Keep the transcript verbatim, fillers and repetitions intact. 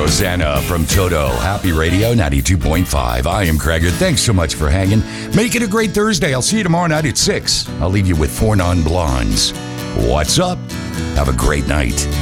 Rosanna from Toto. Happy Radio ninety-two point five. I am Craig. Thanks so much for hanging. Make it a great Thursday. I'll see you tomorrow night at six. I'll leave you with Four Non-Blondes. What's up? Have a great night.